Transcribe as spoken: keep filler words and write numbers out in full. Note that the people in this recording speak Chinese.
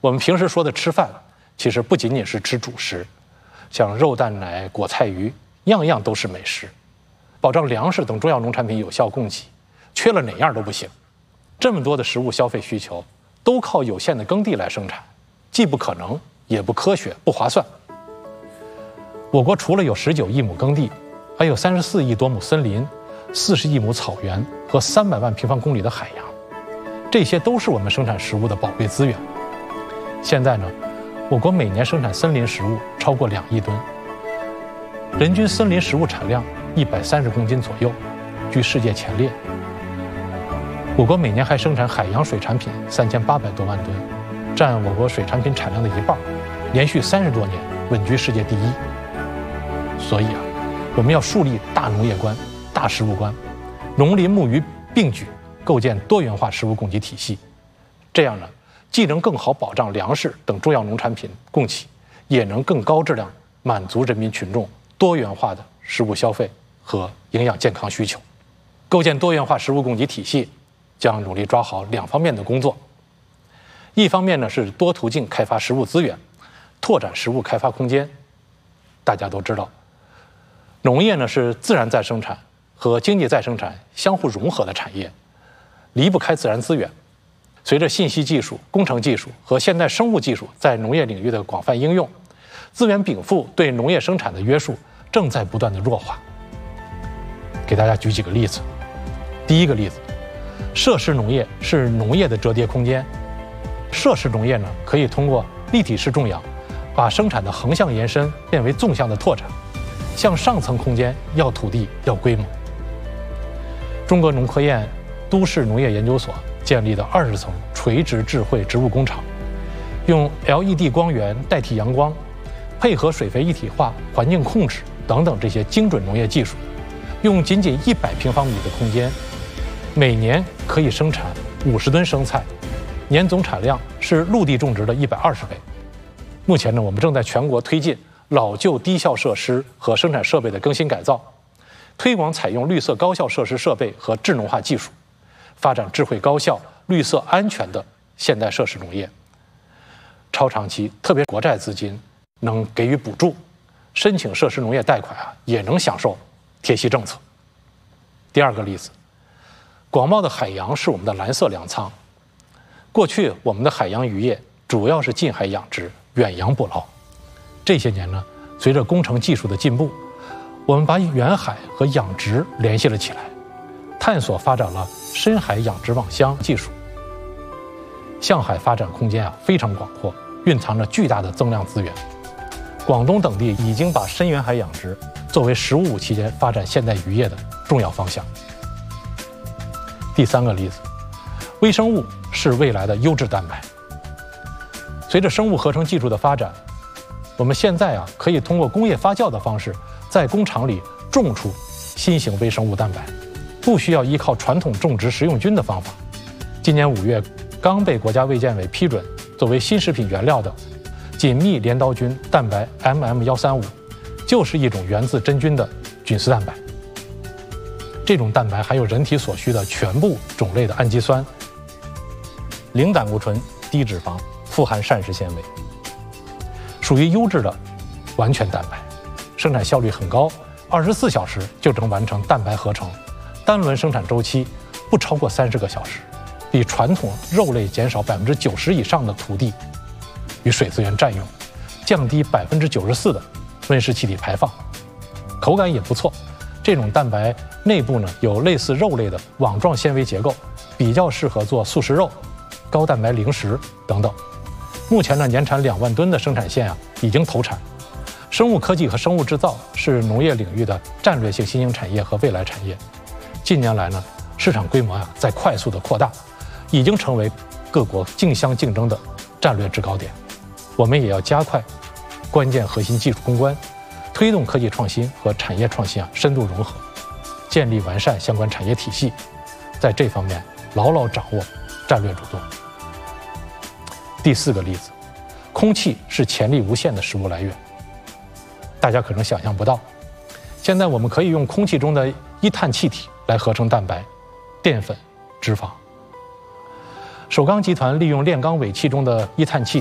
我们平时说的吃饭，其实不仅仅是吃主食，像肉蛋奶、果菜鱼，样样都是美食。保障粮食等重要农产品有效供给，缺了哪样都不行。这么多的食物消费需求，都靠有限的耕地来生产，既不可能，也不科学，不划算。我国除了有十九亿亩耕地，还有三十四亿多亩森林、四十亿亩草原和三百万平方公里的海洋，这些都是我们生产食物的宝贵资源。现在呢，我国每年生产森林食物超过两亿吨，人均森林食物产量一百三十公斤左右，居世界前列。我国每年还生产海洋水产品三千八百多万吨，占我国水产品产量的一半，连续三十多年稳居世界第一。所以啊，我们要树立大农业观、大食物观，农林牧渔并举，构建多元化食物供给体系。这样呢，既能更好保障粮食等重要农产品供给，也能更高质量满足人民群众多元化的食物消费和营养健康需求。构建多元化食物供给体系，将努力抓好两方面的工作。一方面呢，是多途径开发食物资源，拓展食物开发空间。大家都知道，农业呢是自然再生产和经济再生产相互融合的产业，离不开自然资源。随着信息技术、工程技术和现代生物技术在农业领域的广泛应用，资源禀赋对农业生产的约束正在不断的弱化。给大家举几个例子。第一个例子，设施农业是农业的折叠空间。设施农业呢，可以通过立体式种养，把生产的横向延伸变为纵向的拓展。向上层空间要土地要规模。中国农科院都市农业研究所建立的二十层垂直智慧植物工厂，用 L E D 光源代替阳光，配合水肥一体化、环境控制等等这些精准农业技术，用仅仅一百平方米的空间，每年可以生产五十吨生菜，年总产量是陆地种植的一百二十倍。目前呢，我们正在全国推进老旧低效设施和生产设备的更新改造，推广采用绿色高效设施设备和智能化技术，发展智慧高效、绿色安全的现代设施农业。超长期，特别国债资金能给予补助，申请设施农业贷款啊，也能享受贴息政策。第二个例子，广袤的海洋是我们的蓝色粮仓。过去我们的海洋渔业主要是近海养殖、远洋捕捞。这些年呢，随着工程技术的进步，我们把远海和养殖联系了起来，探索发展了深海养殖网箱技术。向海发展空间啊非常广阔，蕴藏着巨大的增量资源。广东等地已经把深远海养殖作为“十五五”期间发展现代渔业的重要方向。第三个例子，微生物是未来的优质蛋白。随着生物合成技术的发展，我们现在啊可以通过工业发酵的方式，在工厂里种出新型微生物蛋白，不需要依靠传统种植食用菌的方法。今年五月刚被国家卫健委批准作为新食品原料的紧密镰刀菌蛋白 M M 一三五，就是一种源自真菌的菌丝蛋白。这种蛋白含有人体所需的全部种类的氨基酸，零胆固醇、低脂肪，富含膳食纤维，属于优质的完全蛋白，生产效率很高，二十四小时就能完成蛋白合成，单轮生产周期不超过三十个小时，比传统肉类减少百分之九十以上的土地与水资源占用，降低百分之九十四的温室气体排放，口感也不错。这种蛋白内部呢有类似肉类的网状纤维结构，比较适合做速食肉、高蛋白零食等等。目前呢，年产两万吨的生产线啊已经投产。生物科技和生物制造是农业领域的战略性新兴产业和未来产业。近年来呢，市场规模啊在快速的扩大，已经成为各国竞相竞争的战略制高点。我们也要加快关键核心技术攻关，推动科技创新和产业创新啊深度融合，建立完善相关产业体系，在这方面牢牢掌握战略主动。第四个例子，空气是潜力无限的食物来源。大家可能想象不到，现在我们可以用空气中的一碳气体来合成蛋白、淀粉、脂肪。首钢集团利用炼钢尾气中的一碳气体